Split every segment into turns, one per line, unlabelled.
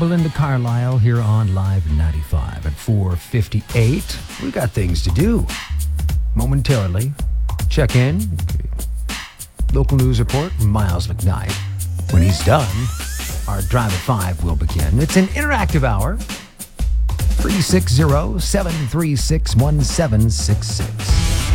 Belinda Carlisle here on Live 95 at 4:58. We've got things to do. Momentarily, check in. Local news report from Miles McKnight. When he's done, our Drive at 5 will begin. It's an interactive hour. 360-736-1766.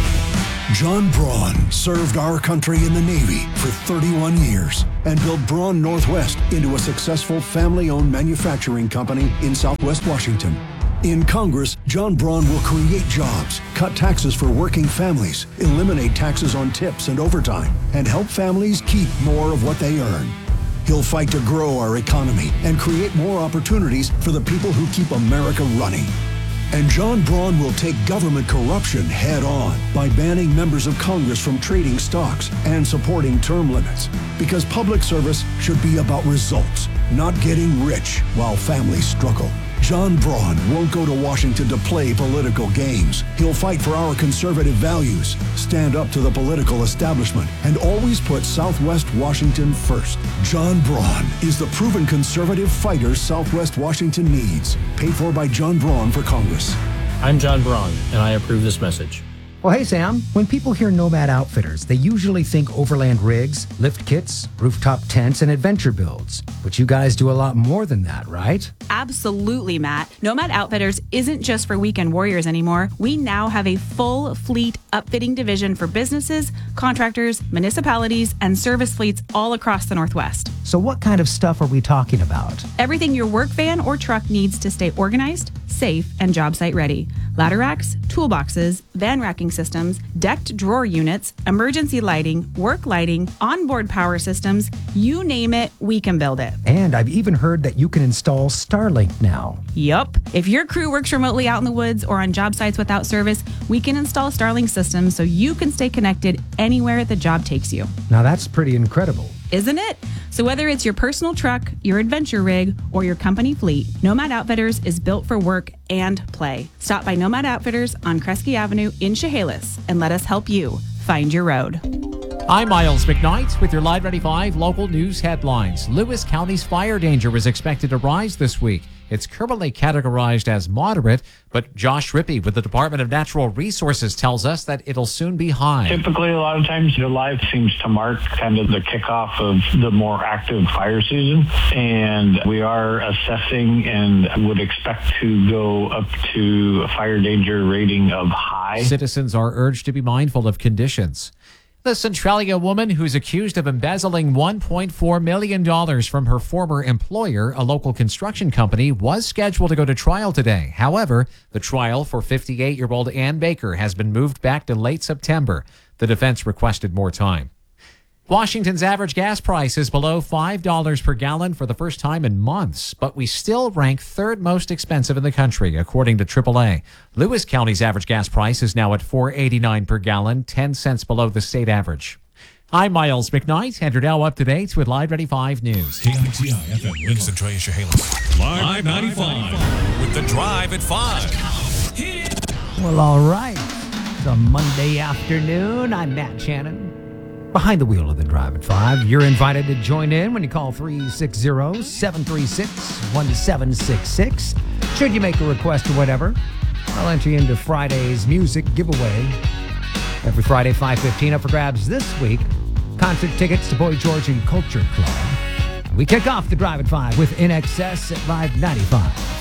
John Braun served our country in the Navy for 31 years and built Braun Northwest into a successful family-owned manufacturing company in Southwest Washington. In Congress, John Braun will create jobs, cut taxes for working families, eliminate taxes on tips and overtime, and help families keep more of what they earn. He'll fight to grow our economy and create more opportunities for the people who keep America running. And John Braun will take government corruption head on by banning members of Congress from trading stocks and supporting term limits. Because public service should be about results, not getting rich while families struggle. John Braun won't go to Washington to play political games. He'll fight for our conservative values, stand up to the political establishment, and always put Southwest Washington first. John Braun is the proven conservative fighter Southwest Washington needs. Paid for by John Braun for Congress.
I'm John Braun, and I approve this message.
Well, hey, Sam. When people hear Nomad Outfitters, they usually think overland rigs, lift kits, rooftop tents, and adventure builds. But you guys do a lot more than that, right?
Absolutely, Matt. Nomad Outfitters isn't just for weekend warriors anymore. We now have a full fleet upfitting division for businesses, contractors, municipalities, and service fleets all across the Northwest.
So what kind of stuff are we talking about?
Everything your work van or truck needs to stay organized, safe, and job site ready. Ladder racks, toolboxes, van racking systems, decked drawer units, emergency lighting, work lighting, onboard power systems, you name it, we can build it.
And I've even heard that you can install Starlink now.
Yup. If your crew works remotely out in the woods or on job sites without service, we can install Starlink systems so you can stay connected anywhere the job takes you.
Now that's pretty incredible.
Isn't it? So whether it's your personal truck, your adventure rig, or your company fleet, Nomad Outfitters is built for work and play. Stop by Nomad Outfitters on Kresge Avenue in Chehalis and let us help you find your road.
I'm Miles McKnight with your Live 95 local news headlines. Lewis County's fire danger is expected to rise this week. It's currently categorized as moderate, but Josh Rippey with the Department of Natural Resources tells us that it'll soon be high.
Typically, a lot of times, July seems to mark kind of the kickoff of the more active fire season, and we are assessing and would expect to go up to a fire danger rating of high.
Citizens are urged to be mindful of conditions. The Centralia woman who's accused of embezzling $1.4 million from her former employer, a local construction company, was scheduled to go to trial today. However, the trial for 58-year-old Ann Baker has been moved back to late September. The defense requested more time. Washington's average gas price is below $5 per gallon for the first time in months, but we still rank third most expensive in the country, according to AAA. Lewis County's average gas price is now at $4.89 per gallon, 10 cents below the state average. I'm Miles McKnight, and you're now up to date with Live 95 News.
KITI FM Winston Troy Chehalis. Live 95 with the Drive at 5.
Well, all right. It's a Monday afternoon. I'm Matt Shannon. Behind the wheel of the Drive at 5, you're invited to join in when you call 360-736-1766. Should you make a request or whatever, I'll enter you into Friday's music giveaway. Every Friday, 5:15, up for grabs this week, concert tickets to Boy George and Culture Club. We kick off the Drive at 5 with In Excess at Live 95.